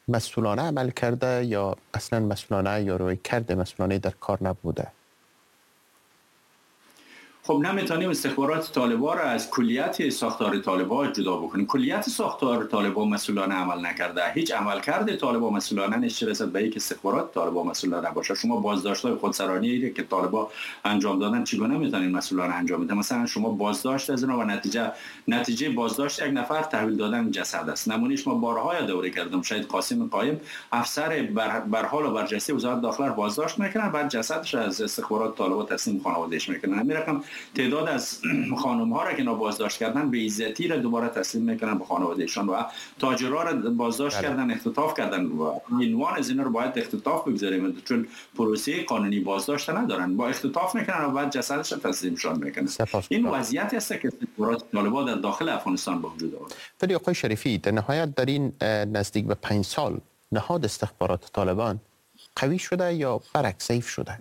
مسئولانه عمل کرده یا اصلا مسئولانه یا روی کرده مسئولانه در کار نبوده؟ خب نمیتونیم استخبارات طالبان را از کلیت ساختار طالبان جدا بکنیم. کلیت ساختار طالبان مسئولانه عمل نکرده. هیچ عملکرد طالبان مسئولانه نیست رسد به اینکه استخبارات طالبان مسئولانه باشه. شما بازداشت‌های خودسرانی که طالبان انجام دادن چگونه میتونین مسئولانه انجام بدن؟ مثلا شما بازداشت از اینا و نتیجه بازداشت یک نفر تحویل دادن جسد است. نمونهش ما بارها دوره کردم. شاید قاسم قایم افسر بر حال و برجسته وزارت داخله را بازداشت میکنن، بعد جسدش از استخبارات طالبان تسلیم خانواده‌اش میکنن. همین رقم تعداد از خانم ها را که اینا بازداشت کردن به عزتی را دوباره تسلیم میکنن به خانوادهشان و تاجرها را بازداشت کردن، اختطاف کردن و عنوان از اینا رو باید اختطاف بگذاریم چون پروسه قانونی بازداشت ندارن، با اختطاف میکنن و بعد جسدش را تسلیمشان میکنن. این وضعیتی است که استخبارات طالبان در داخل افغانستان به وجود آورده. ولی آقای شریفی در نهایت در این نزدیک به 5 سال نهاد استخبارات طالبان قوی شده یا برعکس ضعیف شده؟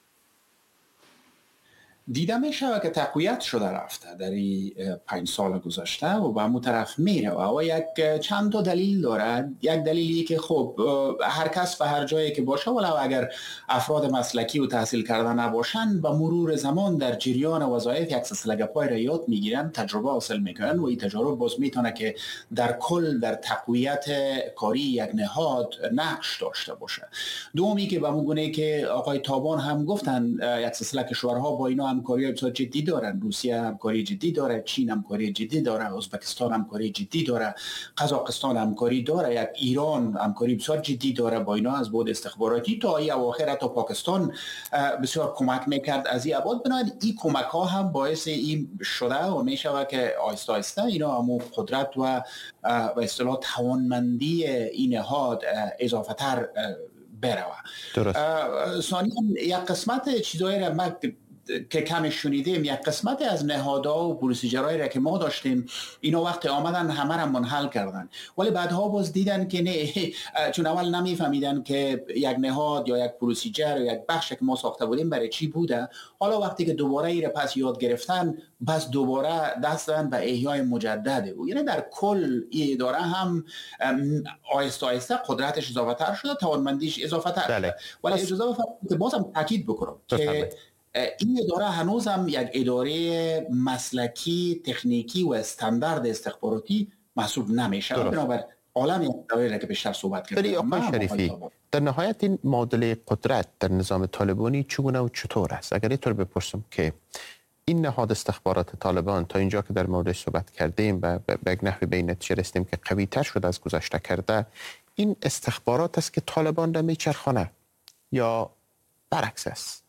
دیده می شود که تقویت شده رفته در این 5 سال گذشته و به همون طرف میره و یک چند تا دلیل داره. یک دلیلی که خب هر کس به هر جایی که باشه ولو اگر افراد مسلکی و تحصیل کرده نباشن به مرور زمان در جریان وظایف یک سلسله گپای را یاد میگیرن، تجربه حاصل میکنن و این تجربه باز میتونه که در کل در تقویت کاری یک نهاد نقش داشته باشه. دومی که به مگونه که آقای تابان هم گفتن یک سلسله کشورها با اینا همکاری بسیار جدی دارن. روسیه همکاری جدی داره، چین همکاری جدی داره، ازبکستان همکاری جدی داره، قزاقستان همکاری داره، یک ایران همکاری بسیار جدی داره با اینا از بود استخباراتی تا ای اواخر تا پاکستان بسیار کمک میکرد از این ابعاد. بنابراین این کمک ها هم باعث این شده و میشود که آهسته آهسته اینا همون قدرت و به اصطلاح توانمندی این نهاد اضافه تر بره. درست. ثانیاً یک قسمت چیزایی را ما که کم شنیدیم، یک قسمت از نهادها و پروسیجرهایی را که ما داشتیم اینا وقت آمدن همه را منحل کردن، ولی بعدها باز دیدن که نه، چون اول نمیفهمیدن که یک نهاد یا یک پروسیجر یا یک بخش که ما ساخته بودیم برای چی بوده. حالا وقتی که دوباره این را پس یاد گرفتن بس دوباره دست دادن به احیای مجدده و یعنی در کل این اداره هم آهسته آهسته قدرتش اضافه تر شده، توانمندیش اضافه تر شده. ولی اجازه بفرمایید بازم تاکید بکنم که این اداره هنوز هم یک اداره مسلکی، تکنیکی و استاندارد استخباراتی محسوب نمیشه. بنابر عالم یک اداره که بیشتر صحبت کردیم. ولی آقای شریفی در نهایت این معادله قدرت در نظام طالبانی چگونه و چطور است؟ اگر اینطور بپرسم که این نهاد استخبارات طالبان تا اینجا که در موردش صحبت کردیم و به یک نحوی به این نتیجه رسیدیم که قوی تر شده از گذشته کرده، این استخبارات است که طالبان را میچرخانه یا برعکس است؟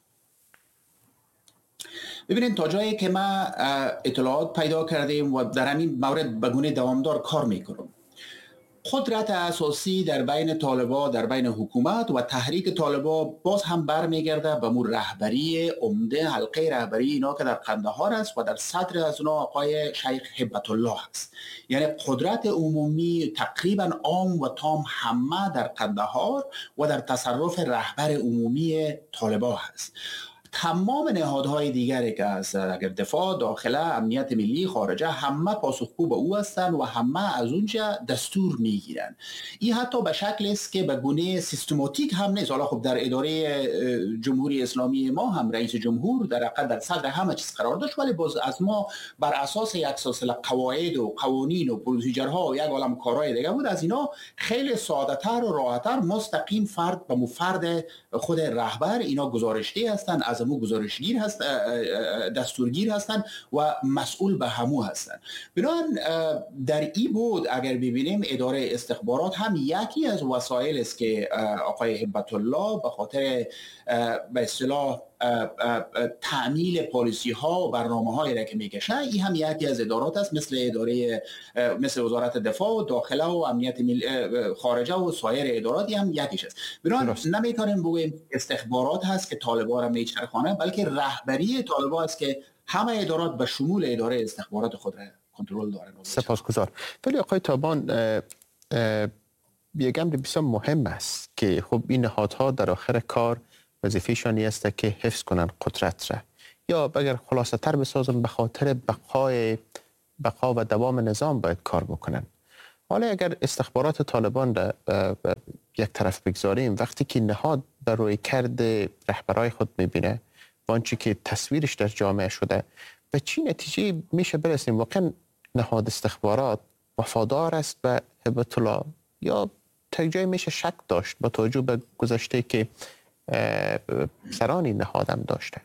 ببینید تا جایی که ما اطلاعات پیدا کردیم و در همین مورد به گونه دوامدار کار میکنم، قدرت اساسی در بین طالبان، در بین حکومت و تحریک طالبان باز هم برمیگرده به مور رهبری عمده، حلقه رهبری اینا که در قندهار است و در صدر از اونا آقای شیخ هبت الله است. یعنی قدرت عمومی تقریبا عام و تام همه در قندهار و در تصرف رهبر عمومی طالبان است. تمام نهادهای دیگری که از اگر دفاع، داخله، امنیت ملی، خارجه همه پاسخگو به او هستند و همه از اونجا دستور میگیرن. این حتی به شکل است که به گونه سیستماتیک هم نیست. حالا خب در اداره جمهوری اسلامی ما هم رئیس جمهور در صدر همه چیز قرار داشت، ولی باز از ما بر اساس یک سلسله قواعد و قوانین و پروسیجرها و یک عالم کارهای دیگه بود. از اینا خیلی ساده‌تر و راحت‌تر مستقیم فرد به مفرد خود رهبر اینا گزارشدهی هستند، از همو گزارشگیر هست، دستورگیر هستند و مسئول به همو هستند. بنابراین در این بود اگر ببینیم اداره استخبارات هم یکی از وسایل است که آقای هبت الله به خاطر به اصطلاح تعمیل پالیسی ها و برنامه هایی را که میکشه، این هم یکی از ادارات است، مثل اداره مثل وزارت دفاع و داخله و امنیت خارجه و سایر ادارات هم یکیش است. بنابراین نمیتونیم بگوییم استخبارات هست که طالبان را میچرخانه، بلکه رهبری طالبان است که همه ادارات به شمول اداره استخبارات خود را کنترل دارن. سپاسگزار. ولی آقای تابان یک امر بسیار مهم است که خب این نهادها در آخر کار وظیفه‌شان است که حفظ کنن قدرت را، یا اگر خلاصه تر بسازم به خاطر بقا و دوام نظام باید کار بکنن. حالا اگر استخبارات طالبان را یک طرف بگذاریم، وقتی که نهاد در روی کرد رهبرای خود میبینه و آنچه که تصویرش در جامعه شده، به چی نتیجه میشه برسیم؟ واقعا نهاد استخبارات وفادار است به هیبت الله یا تا جای میشه شک داشت با توجه به گذشته که سرانی نهادم داشته؟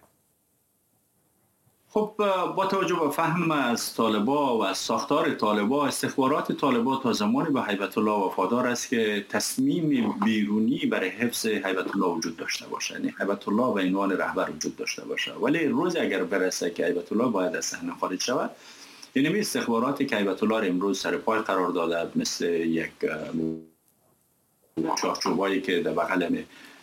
خب با توجه به فهم از طالبا و از ساختار طالبا، استخبارات طالبا تا زمانی به هیبت الله وفادار است که تصمیم بیرونی برای حفظ هیبت الله وجود داشته باشه، یعنی هیبت الله به عنوان رهبر وجود داشته باشه. ولی روز اگر برسه که هیبت الله باید از صحنه خارج شود، یعنی استخباراتی که هیبت الله را امروز سر پای قرار داده، مثل یک چارچوبایی که در بغل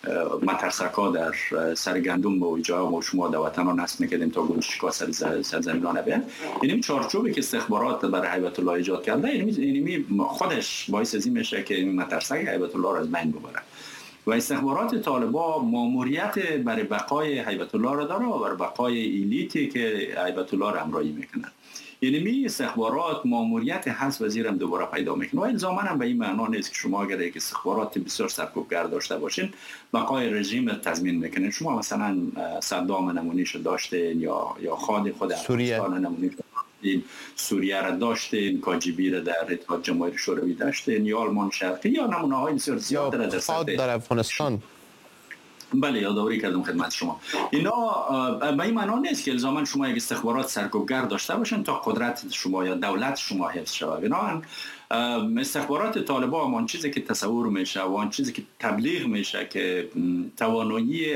مترسکا در سر گندم و جا و شما در وطن ها نصب میکردیم تا گوشکا سرزمین ها نبین، یعنی چارچوبی که استخبارات برای هیبت الله ایجاد کرده، یعنی خودش باعث ازی میشه که این مترسک هیبت الله را از بین ببره. و استخبارات طالبا ماموریت برای بقای هیبت الله را داره و برای بقای ایلیتی که هیبت الله را همراهی میکنن. یعنی می استخبارات ماموریت حذف وزیر هم دوباره پیدا میکنه و الزاما هم به این معنا نیست که شما اگر یک استخبارات بسیار سرکوبگر داشته باشین بقای رژیم تضمین میکنین. شما مثلا صدام نمونیش داشتین یا خود افغانستان نمونیش داشتین، سوریه را داشتین، کاجیبی را در اتحاد جماهیر شوروی داشتین، یا آلمان شرقی، یا نمونه های بسیار زیاد در افغانستان. بله، یادآوری کردم خدمت شما. اینا به این معنا نیست که الزاما شما یک استخبارات سرکوبگر داشته باشین تا قدرت شما یا دولت شما حفظ شود. بنابراین استخبارات طالبان آن چیزی که تصور میشه و آن چیزی که تبلیغ میشه که توانایی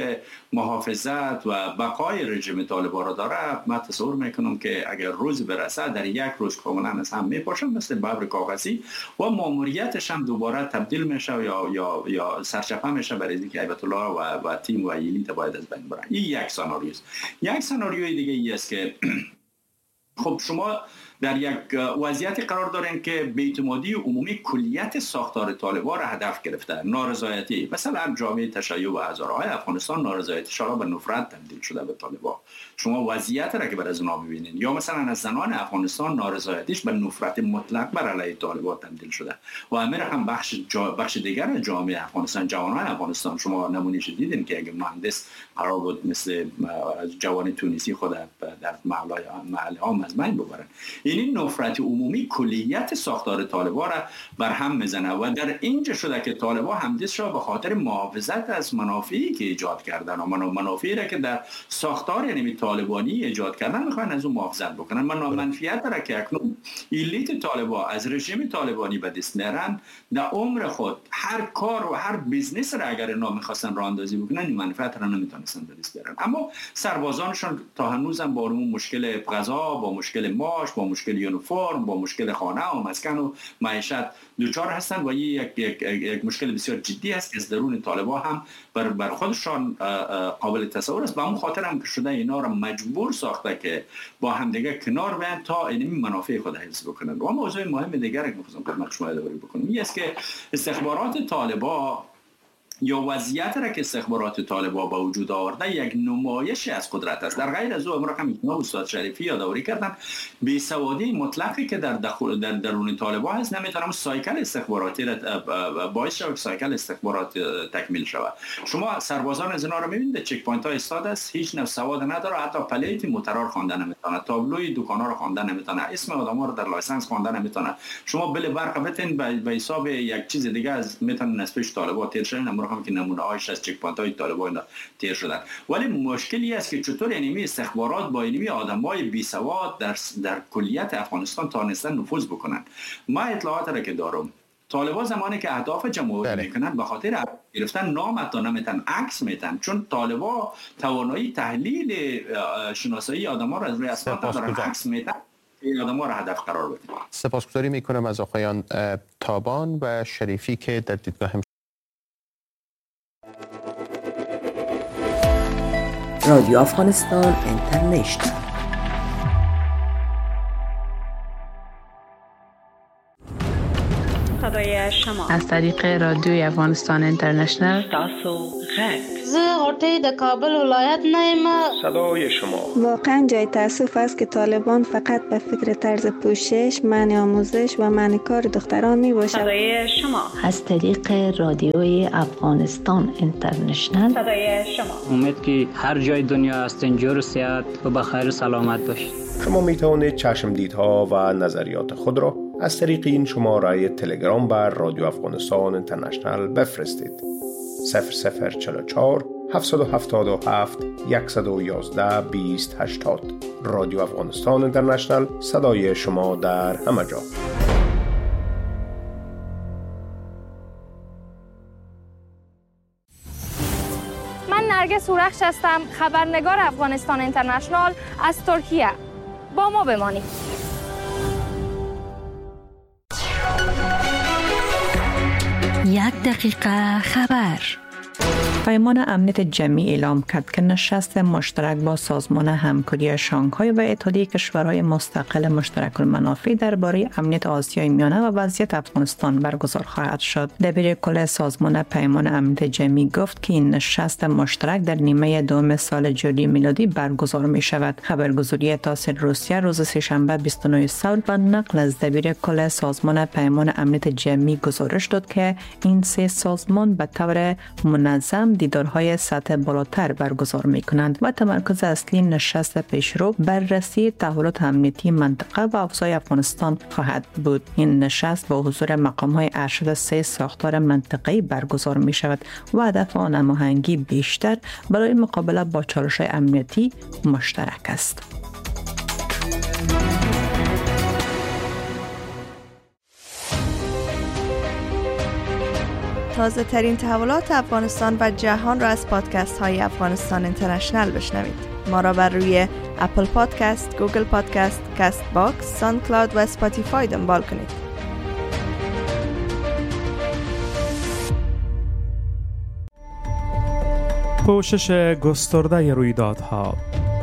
محافظت و بقای رژیم طالبان را داره، من تصور میکنم که اگر روز برسه در یک روز کاملا از هم میپاشن مثل ببر کاغذی و ماموریتش هم دوباره تبدیل میشه یا سرچپه میشه برای اینکه هیبت الله و تیم و ایلیت باید از بین برن. این یک سناریوست. یک سناریوی دیگه ای است که خب شما در یک وضعیتی قرار دارین که بی‌اعتمادی عمومی کلیت ساختار طالبان را هدف گرفته. نارضایتی مثلا جامعه تشیع و هزارهای افغانستان نارضایتیش را به نفرت تبدیل شده به طالبان. شما وضعیت را که بر از اونا ببینین، یا مثلا از زنان افغانستان نارضایتیش به نفرت مطلق بر علیه طالبان تبدیل شده و همین هم بخش دیگر جامعه افغانستان، جوانان افغانستان، شما نمونهش دیدین که اگه مهندس قرار بود مثل جوان تونسی خود در محله ها از بین ببرن. این نفرت عمومی کلیت ساختار طالبان را بر هم میزنه و در اینجا شده که طالبان همدست شده به خاطر محافظت از منافعی که ایجاد کردن و منافعی را که در ساختار یعنی طالبانی ایجاد کردن میخوان از اون محافظت بکنن. منفعت را که اکنون ایلیت طالبان از رژیم طالبانی به دست میارن، در عمر خود هر کار و هر بیزنس را اگر اینا میخواستن راه اندازی بکنن این منفعت را نمیتونستن به دست بیارن. اما سربازانشون تا هنوزم با اون مشکل غذا، با مشکل معاش، با مشکل یونیفرم، با مشکل خانه و مسکن و معیشت دوچار هستند و این یک مشکل بسیار جدی است که از درون طالبان هم بر خودشان قابل تصور است و اون خاطر هم که شده اینا را مجبور ساخته که با همدیگه کنار بیان تا این منافع خود حفظ بکنن. و موضوع مهم دیگر که می‌خواستم خدمت شما یادآوری بکنم این است که استخبارات طالبان یا وضعیت را که استخبارات طالبان با وجود آورده یک نمایشی از قدرت است. در غیر از او امروز هم استاد شریفی یادآوری کردن بی‌سوادی مطلقی که در درون طالبان هست نمیتونم سایکل استخباراتی را باعث شود سایکل استخبارات تکمیل شود. شما سربازان از اینا رو میبینید چک پوینت ها استاد است، هیچ نوع سواد نداره، حتی پلیت موترا رو خواندن نمیتونه، تابلوی دکانا رو خواندن نمیتونه، اسم آدما رو در لایسنس خواندن نمیتونه. شما بل برق بتین به حساب یک چیز دیگه از میتونن نسبش طالبان تیر شدن هم که نمونه هایش از چک پوینت های طالبان تیر شدن. ولی مشکلی است که چطور اینمی استخبارات با اینمی آدمای بی سواد در کلیت افغانستان تانستن نفوذ بکنن. ما اطلاعات را که دارم طالبان زمانی که اهداف جمهوری میکنن به خاطر گرفتن نام حتی نمیتن عکس میتن، چون طالبان توانایی تحلیل شناسایی آدما را از روی اسناد دارن عکس میتن این آدما را هدف قرار بدن. سپاسگزاری میکنم از آقایان تابان و شریفی که در دیدگاه رادیو افغانستان اینترنشنال. از طریق رادیوی افغانستان اینترنشنال زه غوټۍ د کابل ولایت نه یم. صدای شما. واقعا جای تأسف است که طالبان فقط به فکر طرز پوشش، منع آموزش و منع کار دختران می باشد. صدای شما. از طریق رادیوی افغانستان اینترنشنل. صدای شما. امید که هر جای دنیا هستین جور و صحت و بخیر و سلامت باشید. شما می توانید چشمدیدها و نظریات خود را از طریق این شماره تلگرام بر رادیو افغانستان اینترنشنل بفرستید. 0044 777 111 2080. رادیو افغانستان اینترنشنل، صدای شما در همه جا. من نرگس هورخش هستم، خبرنگار افغانستان اینترنشنال از ترکیه. با ما بمانید. یک دقیقه خبر. پیمان امنیت جمعی اعلام کرد که نشست مشترک با سازمان همکاری شانگهای و اتحادیه کشورهای مستقل مشترک المنافع درباره امنیت آسیای میانه و وضعیت افغانستان برگزار خواهد شد. دبیر کل سازمان پیمان امنیت جمعی گفت که این نشست مشترک در نیمه دوم سال جاری میلادی برگزار می شود. خبرگزاری تاس روسیه روز سه‌شنبه 29 سال با نقل از دبیر کل سازمان پیمان امنیت جمعی گزارش داد که این سه سازمان به طور منظم دیدارهای سطح بالاتر برگزار می کنند و تمرکز اصلی نشست پیشرو بررسی تحولات امنیتی منطقه و افزای افغانستان خواهد بود. این نشست با حضور مقام‌های ارشد سه ساختار منطقه‌ای برگزار می شود و هدف آن هماهنگی بیشتر برای مقابله با چالش‌های امنیتی مشترک است. تازه ترین تحولات افغانستان و جهان را از پادکست های افغانستان اینترنشنل بشنوید. ما را بر روی اپل پادکست، گوگل پادکست، کست باکس، ساوند کلاود و اسپاتیفای دنبال کنید. پوشش گسترده رویدادها،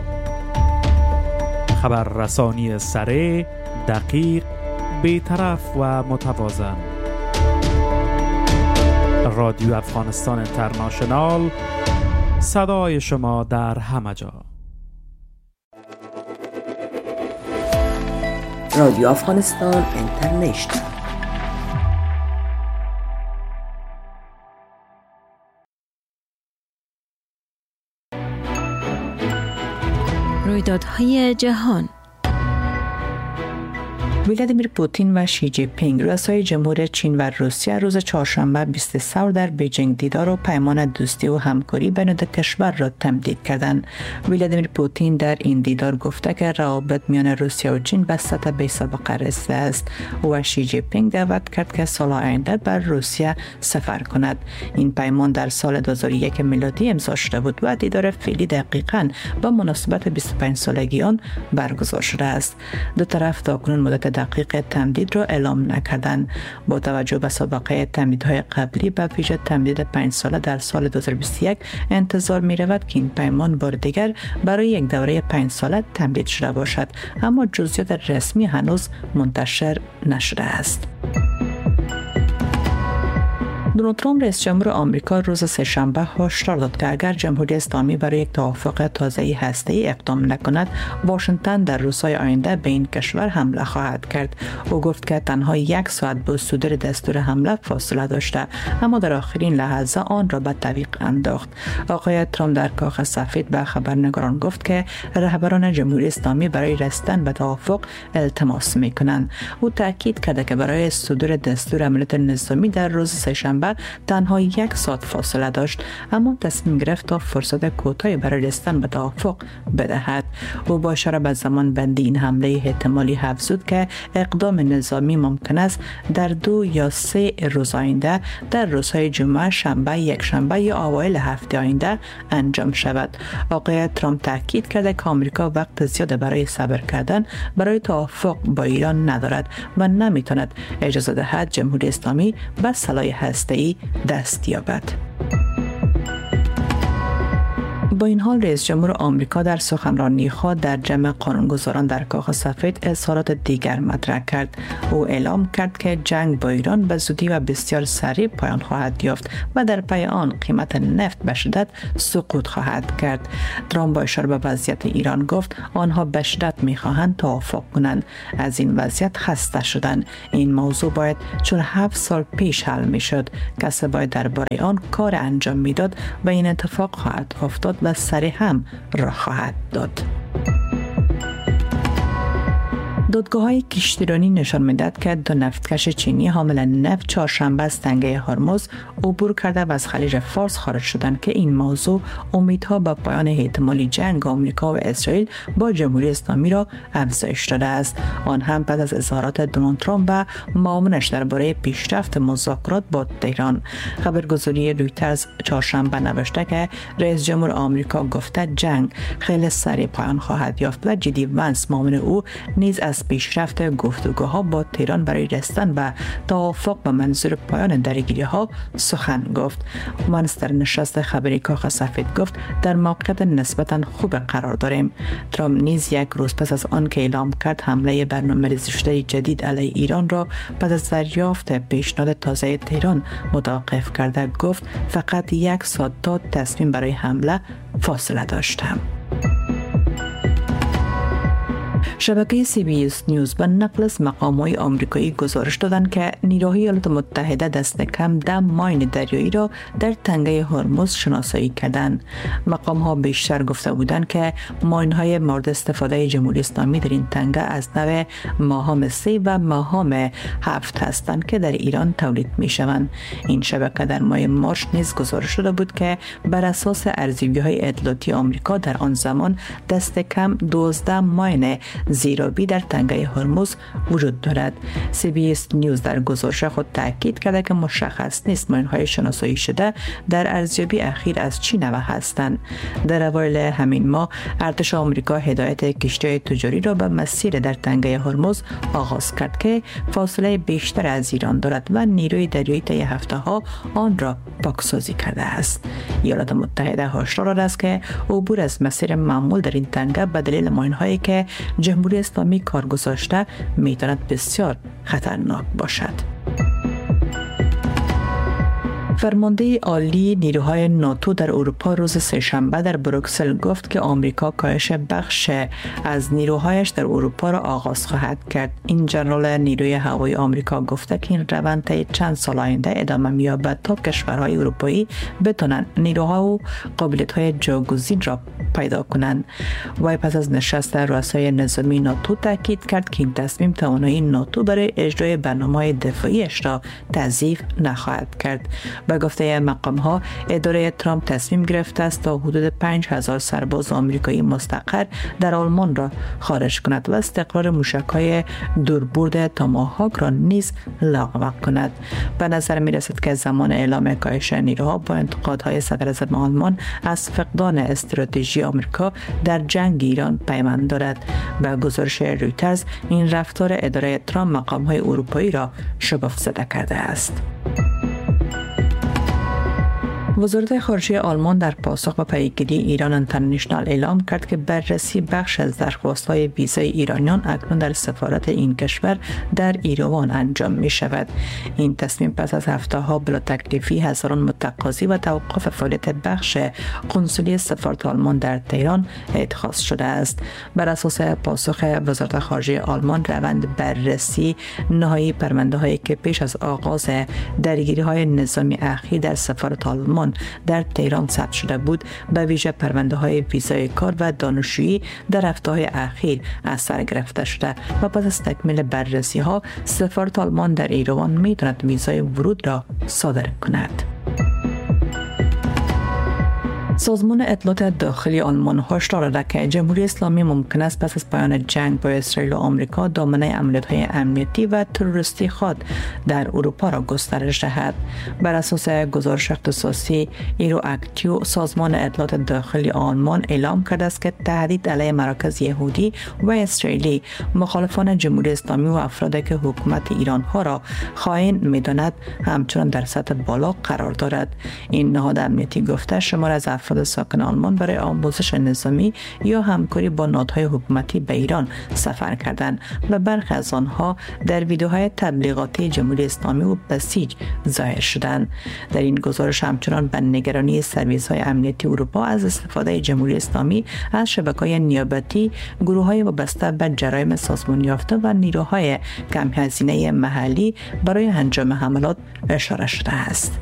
خبررسانی سریع، دقیق، بی‌طرف و متوازن. رادیو افغانستان اینترنشنال، صدای شما در همه جا. رادیو افغانستان اینترنشنال. رویدادهای جهان. ولادیمیر پوتین و شی جی پینگ رؤسای جمهور چین و روسیه روز چهارشنبه 20 سال در بیجینگ دیدار و پیمان دوستی و همکاری بین دو کشور را تمدید کردند. ولادیمیر پوتین در این دیدار گفته که روابط میان روسیه و چین به سطح بی‌سابقه رسیده است و شی جی پینگ دعوت کرد که سال آینده بر روسیه سفر کند. این پیمان در سال 2001 میلادی امضا شده بود و دیدار فعلی دقیقاً با مناسبت 25 سالگی آن برگزار شده است. دو طرف تاکنون مدت دقیق تمدید را اعلام نکردند. با توجه به سابقه تمدیدهای قبلی به ویژه تمدید 5 ساله در سال 2021 انتظار می رود که این پیمان بار دیگر برای یک دوره 5 ساله تمدید شده باشد، اما جزئیات رسمی هنوز منتشر نشده است. دونالد ترامپ رئیس جمهور آمریکا روز سه‌شنبه هشدار داد که اگر جمهوری اسلامی برای یک توافق تازه‌ای هسته‌ای اقدام نکند، واشنگتن در روزهای آینده به این کشور حمله خواهد کرد. او گفت که تنها 1 ساعت با صدور دستور حمله فاصله داشته، اما در آخرین لحظه آن را به تعویق انداخت. آقای ترامپ در کاخ سفید به خبرنگاران گفت که رهبران جمهوری اسلامی برای رسیدن به توافق التماس می‌کنند. او تاکید کرد که برای صدور دستور عملیات نظامی در روز سه‌شنبه تنها 1 ساعت فاصله داشت، اما تصمیم گرفت تا فرصت کوتاهی برای رسیدن به توافق بدهد. او با اشاره به زمان بندی این حمله احتمالی افزود که اقدام نظامی ممکن است در 2 یا 3 روز آینده در روزهای جمعه، شنبه، یکشنبه یا اوایل هفته آینده انجام شود. آقای ترامپ تاکید کرده که آمریکا وقت زیاد برای صبر کردن برای توافق با ایران ندارد و نمیتواند اجازه دهد جمهوری اسلامی به سلاح هسته‌ای دست یابد. با این حال رئیس جمهور آمریکا در سخنرانی‌ها در جمع قانونگذاران در کاخ سفید اظهارات دیگر مطرح کرد. او اعلام کرد که جنگ با ایران به زودی و بسیار سریع پایان خواهد یافت و در پی آن قیمت نفت به شدت سقوط خواهد کرد. ترامپ با اشاره به وضعیت ایران گفت آنها به شدت می‌خواهند توافق کنند. از این وضعیت خسته شدند. این موضوع باید 47 سال پیش حل می‌شد. کسی باید درباره آن کار انجام می‌داد و این اتفاق خواهد افتاد و سریع هم راه خواهد داد. دادگاه‌های کشتیرانی نشان می‌دهد که دو نفتکش چینی حامل نفت چهارشنبه از تنگه هرمز عبور کرده و از خلیج فارس خارج شدند که این موضوع امیدها به پایان احتمالی جنگ آمریکا و اسرائیل با جمهوری اسلامی را افزایش داده است. آن هم بعد از اظهارات دونالد ترامپ و معاونش درباره پیشرفت مذاکرات با تهران. خبرگزاری رویترز چهارشنبه نوشته که رئیس جمهور آمریکا گفته جنگ خیلی سریع پایان خواهد یافت و جدی ونس معاون او نیز از پیشرفت گفتگوها با تهران برای رسیدن به توافق به منظور پایان درگیری‌ها سخن گفت. ونس در نشست خبری کاخ سفید گفت در موقعیت نسبتاً خوب قرار داریم. ترامپ نیز یک روز پس از آن که اعلام کرد حمله برنامه‌ریزی جدید علیه ایران را پس از دریافت پیشنهاد تازه تهران متوقف کرده گفت فقط یک ساعت تا تصمیم برای حمله فاصله داشتم. شبکه CBS نیوز به نقل از مقام‌های آمریکایی گزارش دادند که نیروهای ایالات متحده دست کم 10 ماین دریایی را در تنگه هرمز شناسایی کردند. مقام‌ها بیشتر گفته بودند که ماین‌های مورد استفاده جمهوری اسلامی در این تنگه از نوع ماهام 3 و ماهام 7 هستند که در ایران تولید می‌شوند. این شبکه در ماه مارس نیز گزارش شده بود که بر اساس ارزیابی‌های اطلاعاتی آمریکا در آن زمان دست کم 12 ماین زیرابی در تنگه هرمز وجود دارد. CBS نیوز در گزارش خود تاکید کرده که مشخص نیست ماین‌های شناسایی شده در ارزیابی اخیر از چه نوع هستند. در اوایل همین ماه ارتش آمریکا هدایت کشتی تجاری را به مسیر در تنگه هرمز آغاز کرد که فاصله بیشتر از ایران دارد و نیروی دریایی طی هفته‌ها آن را پاکسازی کرده است. ایالات متحده هشدار داده است که عبور از مسیر معمول در این تنگه به دلیل ماین‌هایی که جمهوری اسلامی کار گذاشته میتواند بسیار خطرناک باشد. فرمانده عالی نیروهای ناتو در اروپا روز سه‌شنبه در بروکسل گفت که آمریکا کاهش بخش از نیروهایش در اروپا را آغاز خواهد کرد. این ژنرال نیروی هوایی آمریکا گفته که این روند طی چند سال آینده ادامه می‌یابد تا کشورهای اروپایی بتوانند نیروها و قابلیت‌های جاگزین را پیدا کنند. وی پس از نشست رؤسای نظامی ناتو تاکید کرد که این تصمیم توانایی ناتو برای اجرای برنامه‌های دفاعیش را تضعیف نخواهد کرد. به گفته مقام‌ها اداره ترامپ تصمیم گرفته است تا حدود 5000 سرباز آمریکایی مستقر در آلمان را خارج کند و استقرار موشک‌های دوربرد تاماهاک را نیز لغو کند. به نظر می‌رسد که زمان اعلام کاهش نیروها با انتقادهای صدراعظم آلمان از فقدان استراتژی آمریکا در جنگ ایران پیوند دارد. به گزارش رویترز این رفتار اداره ترامپ مقام‌های اروپایی را شگفت زده کرده است. وزارت خارجه آلمان در پاسخ به پیگیری ایران اینترنشنال اعلام کرد که بررسی بخش از درخواست‌های ویزای ایرانیان اکنون در سفارت این کشور در ایروان انجام می شود. این تصمیم پس از هفته‌ها بلا تکلیفی هزاران متقاضی و توقف فعالیت بخش قنسولی سفارت آلمان در تهران اتخاذ شده است. بر اساس پاسخ وزارت خارجه آلمان روند بررسی نهایی پرونده‌هایی که پیش از آغاز درگیری‌های نظامی اخیر در سفارت آلمان در تهران ثبت شده بود به ویژه پرونده‌های ویزای کار و دانشجویی در هفته‌های اخیر از سر گرفته شده و پس از تکمیل بررسی‌ها سفارت آلمان در ایروان می‌تواند ویزای ورود را صادر کند. سازمان اطلاعات داخلی آلمان هشدار داده که جمهوری اسلامی ممکن است پس از پایان جنگ با اسرائیل و آمریکا دامنه عملیات‌های امنیتی و تروریستی خود در اروپا را گسترش دهد. بر اساس گزارش اختصاصی ایرواکتیو سازمان اطلاعات داخلی آلمان اعلام کرده است که تهدید علیه مراکز یهودی و اسرائیلی مخالفان جمهوری اسلامی و افرادی که حکومت ایران ها را خائن می‌داند همچنان در سطح بالا قرار دارد. این نهاد امنیتی گفته شمار از افراد ساکن آلمان برای آموزش نظامی یا همکاری با نهادهای حکومتی به ایران سفر کردند و برخی از آنها در ویدیوهای تبلیغاتی جمهوری اسلامی و بسیج ظاهر شدند. در این گزارش همچنان به نگرانی سرویس‌های امنیتی اروپا از استفاده جمهوری اسلامی از شبکه‌های نیابتی، گروه‌های وابسته به جرایم سازمان یافته و نیروهای کم هزینه محلی برای انجام حملات اشاره شده است.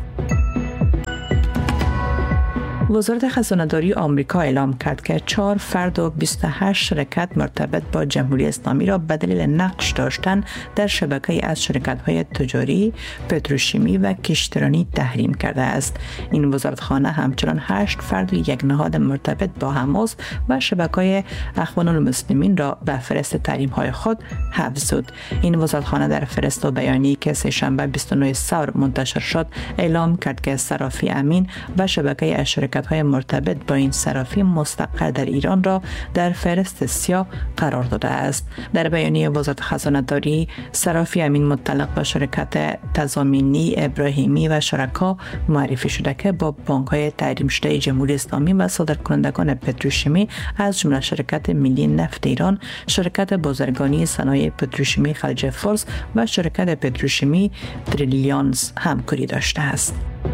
وزارت خزانه‌داری آمریکا اعلام کرد که 4 فرد و 28 شرکت مرتبط با جمهوری اسلامی را به دلیل نقش داشتن در شبکه‌ای از شرکت‌های تجاری، پتروشیمی و کشتیرانی تحریم کرده است. این وزارتخانه همچنان 8 فرد و یک نهاد مرتبط با حماس و شبکه‌های اخوان المسلمین را به فهرست تحریم‌های خود حذف زد. این وزارتخانه در فهرست و بیانیه‌ای که سه‌شنبه 29 ثور منتشر شد اعلام کرد که صرافی امین و شبکه از شرکت‌های مرتبط با این صرافی مستقر در ایران را در فهرست سیاه قرار داده است. در بیانیه وزارت خزانه‌داری، صرافی امین متعلق به شرکت تضامینی ابراهیمی و شرکا معرفی شده که با بانک‌های تحریم شده جمهوری اسلامی و صادرکنندگان پتروشیمی از جمله شرکت ملی نفت ایران، شرکت بازرگانی صنایع پتروشیمی خلیج فارس و شرکت پتروشیمی تریلیونز همکاری داشته است.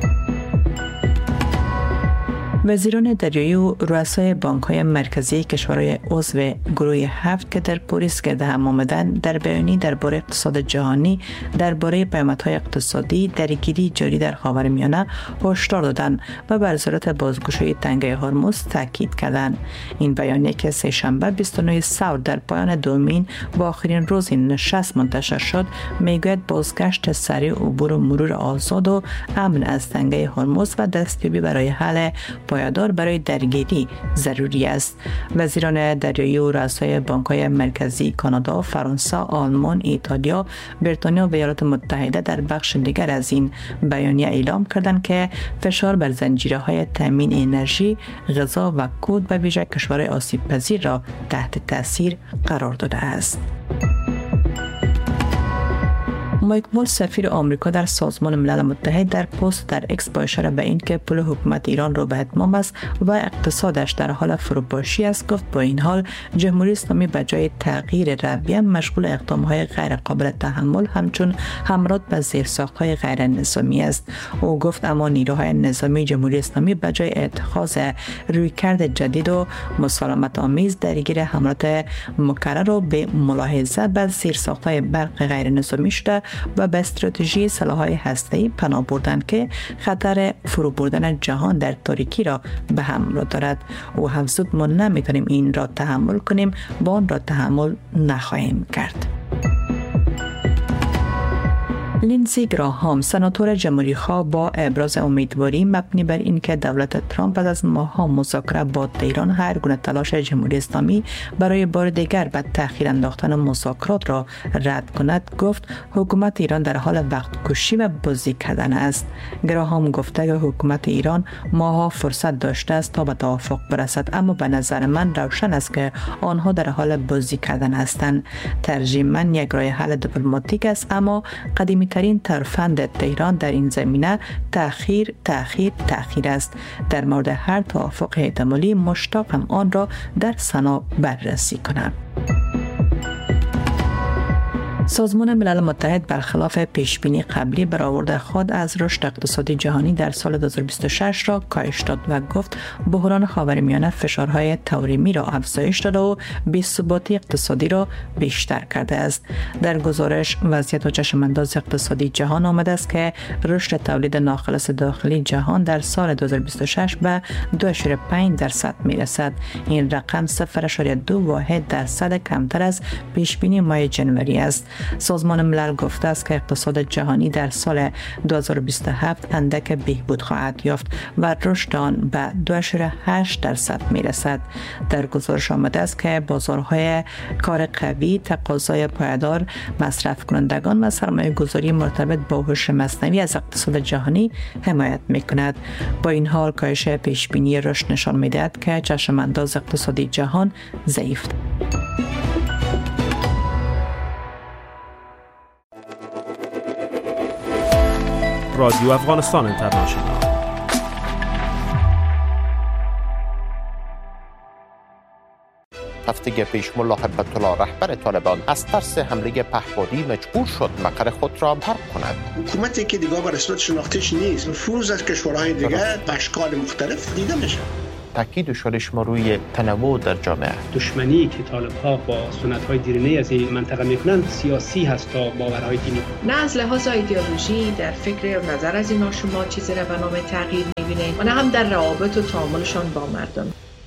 وزیران دریایی و رؤسای بانک‌های مرکزی کشورهای عضو گروه 7 که در پاریس گرد هم آمدند در بیانیه‌ای درباره اقتصاد جهانی درباره پیامدهای اقتصادی درگیری جاری در خاورمیانه هشدار دادند و بر ضرورت بازگشایی تنگه هرمز تاکید کردند. این بیانیه که سه‌شنبه 29 ثور در پایان دومین و آخرین روز این نشست منتشر شد میگوید بازگشت سریع، عبور و مرور آزاد و امن از تنگه هرمز و دستیابی برای حل پایدار برای درگیری ضروری است. وزیران دریایی و رؤسای بانک‌های مرکزی کانادا، فرانسه، آلمان، ایتالیا، بریتانیا و ایالات متحده در بخش دیگر از این بیانیه اعلام کردند که فشار بر زنجیره‌های تامین انرژی، غذا و کود به ویژه کشورهای آسیب پذیر را تحت تاثیر قرار داده است. مایک والز سفیر آمریکا در سازمان ملل متحد در پست در اکس با اشاره به اینکه پول حکومت ایران را به اتمام است و اقتصادش در حال فروپاشی است گفت با این حال جمهوری اسلامی به جای تغییر رویه مشغول اقدام‌های غیر قابل تحمل همچون حملات به زیرساخت‌های غیر نظامی است. او گفت اما نیروهای نظامی جمهوری اسلامی به جای اتخاذ رویکرد جدید و مسالمت آمیز درگیر حملات مکرر و به ملاحظه به زیرساخت‌های برق غیر نظامی شده و به استراتژی سلاح‌های هسته‌ای پناه بردند که خطر فرو بردن جهان در تاریکی را به همراه دارد. او حفظ زد ما نمیتونیم این را تحمل کنیم و آن را تحمل نخواهیم کرد. لینزی گراهام سناتور جمهوری‌خواه با ابراز امیدواری مبنی بر اینکه دولت ترامپ بعد از ماه‌ها مذاکره با تهران هر گونه تلاش جمهوری اسلامی برای بار دیگر به تأخیر انداختن مذاکرات را رد کند گفت حکومت ایران در حال وقت کشی و بازی کردن است. گراهام گفته که حکومت ایران ماه‌ها فرصت داشته است تا به توافق برسد اما به نظر من روشن است که آنها در حال بازی کردن هستند. ترجیح من یک راه حل دیپلماتیک است اما قدیمی ترین ترفند تهران در این زمینه تأخیر است. در مورد هر توافق احتمالی مشتاقم آن را در سنا بررسی کنم. سازمان ملل متحد برخلاف پیشبینی قبلی برآورد خود از رشد اقتصادی جهانی در سال 2026 را کاهش داد و گفت بحران خاورمیانه فشارهای تورمی را افزایش داده و بی‌ثباتی اقتصادی را بیشتر کرده است. در گزارش وضعیت و چشمانداز اقتصادی جهان آمده است که رشد تولید ناخالص داخلی جهان در سال 2026 به 2.5% میرسد. این رقم 0.2% کمتر از پیشبینی ماه جنوری است. سازمان ملل گفته است که اقتصاد جهانی در سال 2027 اندک بهبود خواهد یافت و رشد آن به 2.8% میرسد. در گزارش آمده است که بازارهای کار قوی، تقاضای پایدار، مصرف کنندگان و سرمایه گذاری مرتبط با هوش مصنوعی از اقتصاد جهانی حمایت میکند. با این حال کاهش پیشبینی رشد نشان میدهد که چشمانداز اقتصادی جهان ضعیف است. رادیو افغانستان اینترنشنال هفته پیش ملا هیبت الله رهبر طالبان از ترس حمله پهپادی مجبور شد مقر خود را ترک کند. حکومتی که دیگه به رسمیت شناختیش نیست، نفوذ از کشورهای دیگه به اشکال مختلف دیده میشه. تاکید شدش ما روی تنوع در جامعه. دشمنی که طالب‌ها با سنت‌های دیرینه از این منطقه میکنند سیاسی هست تا باورهای دینی. نه از لحاظ ایدئولوژی در فکر و نظر از اینا شما چیزی را به نام تغییر می‌بینید و نه هم در روابط و تعاملشان با مردم.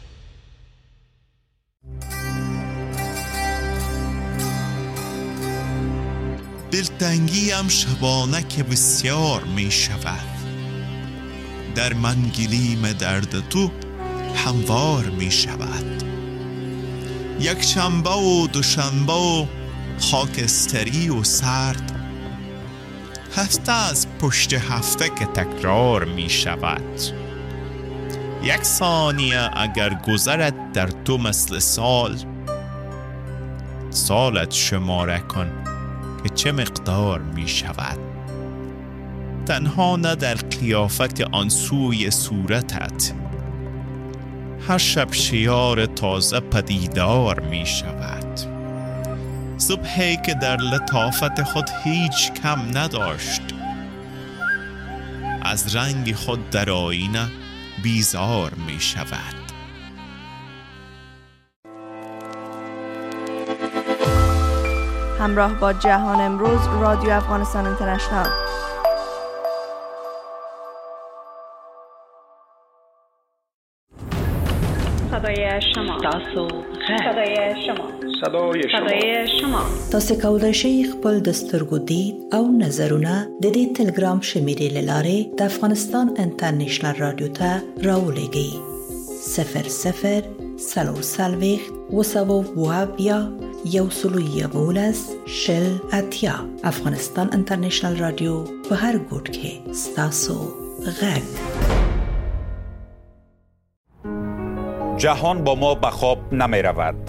دلتنگیم شبانه که بسیار می شود، در من گلیم درد تو هموار می شود. یک شنبه و دوشنبه و خاکستری و سرد، هفته از پشت هفته که تکرار می شود. یک ثانیه اگر گذرد در تو مثل سال، سالت شماره کن که چه مقدار می شود. تنها نه در قیافت آن سوی صورتت، هر شب شیار تازه پدیدار می شود. صبحی که در لطافت خود هیچ کم نداشت، از رنگ خود در آینه بیزار می شود. همراه با جهان امروز، رادیو افغانستان اینترنشنال. صدای شما. صدای شما. صدای شما. تاسو کولای شئ خپل د سترګو دید او نظرونه د دې ټلګرام شمیرې له لارې د افغانستان انټرنیشنل رادیو ته راولېږئ. 00 وسوابیا یوسلویابولس شل اتیا. افغانستان انټرنیشنل رادیو په هر ګوټ کې ستاسو غږ. جهان با ما به خواب نمی رود.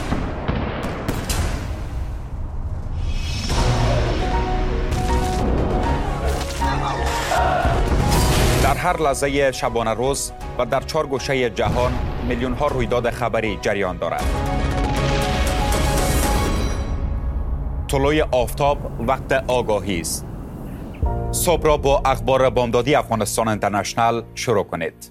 در هر لحظه شبانه روز و در 4 گوشه جهان میلیون ها رویداد خبری جریان دارد. طلوع آفتاب وقت آگاهی است. صبح را با اخبار بامدادی افغانستان اینترنشنال شروع کنید.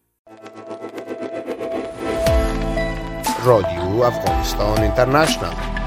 رادیو افغانستان اینترنشنال